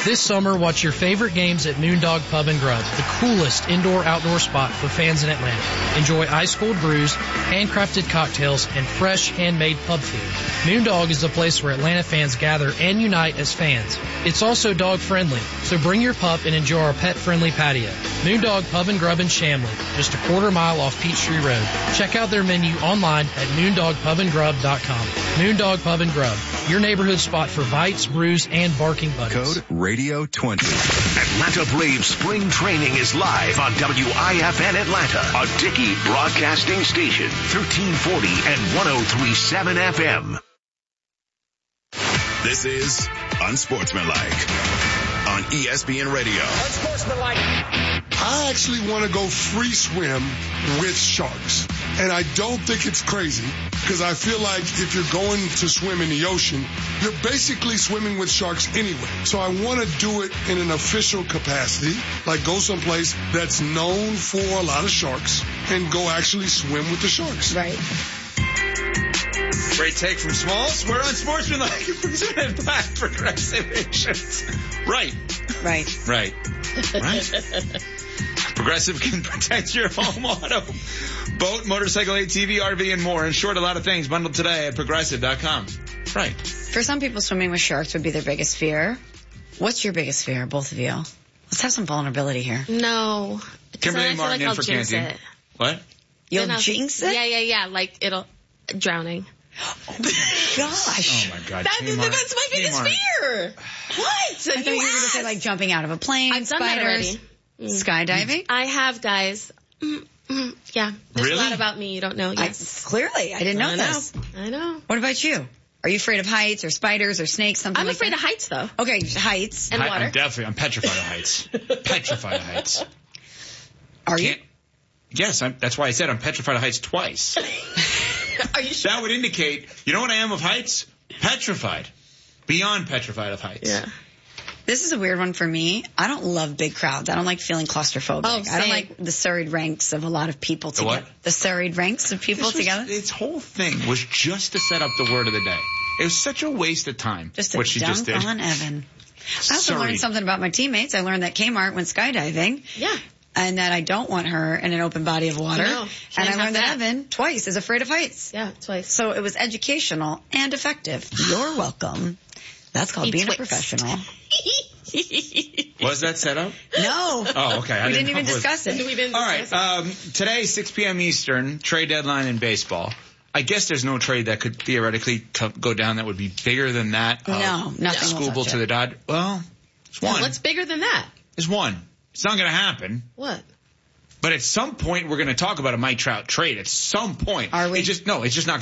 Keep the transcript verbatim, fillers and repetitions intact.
This summer, watch your favorite games at Moondog Pub and Grub, the coolest indoor-outdoor spot for fans in Atlanta. Enjoy ice-cold brews, handcrafted cocktails, and fresh, handmade pub food. Moondog is the place where Atlanta fans gather and unite as fans. It's also dog-friendly, so bring your pup and enjoy our pet-friendly patio. Moondog Pub and Grub in Shamley, just a quarter mile off Peachtree Road. Check out their menu online at moondog pub and grub dot com. Moondog Pub and Grub, your neighborhood spot for bites, brews, and barking buddies. Code Radio twenty. Atlanta Braves spring training is live on W I F N Atlanta, a Dickey broadcasting station, thirteen forty and one oh three point seven F M. This is Unsportsmanlike on E S P N Radio. Unsportsmanlike. I actually want to go free swim with sharks. And I don't think it's crazy because I feel like if you're going to swim in the ocean, you're basically swimming with sharks anyway. So I want to do it in an official capacity, like go someplace that's known for a lot of sharks and go actually swim with the sharks. Right. Great take from Smalls. We're on Sportsmanlike. Presented by Progressive Insurance. Right. Right. Right. Right. Progressive can protect your home, auto, boat, motorcycle, A T V, R V, and more. In short, a lot of things bundled today at progressive dot com. Right. For some people, swimming with sharks would be their biggest fear. What's your biggest fear, both of you? Let's have some vulnerability here. No. Kimberly Martin like in for Canty. What? You'll Then I'll- jinx it? Yeah, yeah, yeah. Like, it'll... Drowning. Oh, my gosh. Oh, my God. That, Kmart. that's my biggest Kmart. fear. What? I thought you were going to say, like, jumping out of a plane, I've done that spiders, already. Mm. skydiving. I have, guys. Mm, mm, yeah. There's Really? a lot about me you don't know. Yes. I, clearly, I didn't know I know. this. I know. What about you? Are you afraid of heights or spiders or snakes, something I'm like afraid that? of heights, though. Okay, heights. And I, water. I'm definitely, I'm petrified of heights. Petrified of heights. Are you? Can't, yes, I'm, that's why I said I'm petrified of heights twice. Are you sure? That would indicate, you know what I am of heights? Petrified. Beyond petrified of heights. Yeah. This is a weird one for me. I don't love big crowds. I don't like feeling claustrophobic. Oh, I don't same. like the serried ranks of a lot of people The together. what? The serried ranks of people This was- together. Its whole thing was just to set up the word of the day. It was such a waste of time. Just to what she dunk just did. on Evan. I also Sorry. learned something about my teammates. I learned that Kmart went skydiving. Yeah. And that I don't want her in an open body of water. No, and can't I learned have that. that. Evan twice is afraid of heights. Yeah, twice. So it was educational and effective. You're welcome. That's called being Betwixt. a professional. Was that set up? No. Oh, okay. I we didn't know even it was- discuss it. We didn't All right. discuss Um, today, six p.m. Eastern, trade deadline in baseball. I guess there's no trade that could theoretically co- go down that would be bigger than that. of No, nothing will Scooble touch to it. the Dod. Well, it's one. What's bigger than that? It's one. It's not going to happen. What? But at some point, we're going to talk about a Mike Trout trade. At some point. Are we? It just, no, it's just not